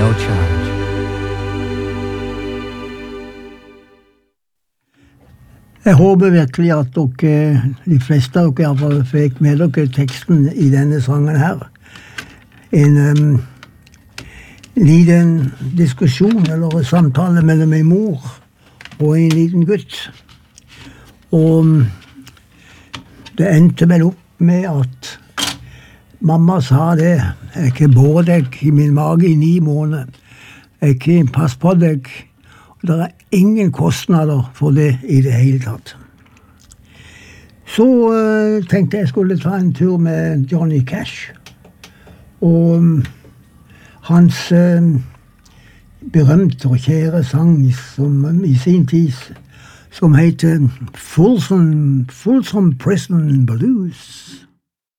no charge. Jeg håper virkelig at dere, de fleste av dere i hvert fall, fikk med dere teksten i denne sangen her. En liten diskusjon eller samtale mellom en mor og en liten gutt. Og det endte vel opp med at mamma sa det, jeg ikke båret deg i min mage i 9 måneder. Jeg ikke pass på deg. Og det er ingen kostnader for det i det hele tatt. Så tenkte jeg skulle ta en tur med Johnny Cash. Og hans berømte og kjære sang som i sin tid som heter Folsom Prison Blues.